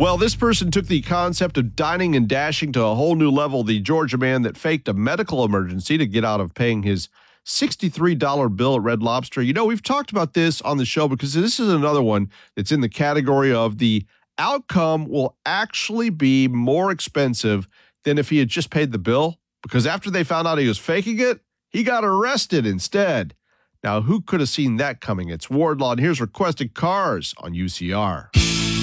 Well, this person took the concept of dining and dashing to a whole new level. The Georgia man that faked a medical emergency to get out of paying his $63 bill at Red Lobster. You know, we've talked about this on the show because this is another one that's in the category of the outcome will actually be more expensive than if he had just paid the bill, because after they found out he was faking it, he got arrested instead. Now, who could have seen that coming? It's Wardlaw, and here's Requested Cars on UCR.